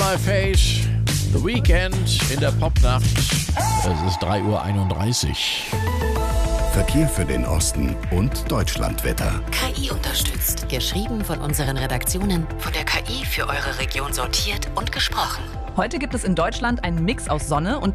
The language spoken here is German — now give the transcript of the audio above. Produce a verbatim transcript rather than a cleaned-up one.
My Face, The Weekend in der Popnacht. Es ist drei Uhr einunddreißig. Verkehr für den Osten und Deutschlandwetter. K I unterstützt. Geschrieben von unseren Redaktionen, von der K I für eure Region sortiert und gesprochen. Heute gibt es in Deutschland einen Mix aus Sonne und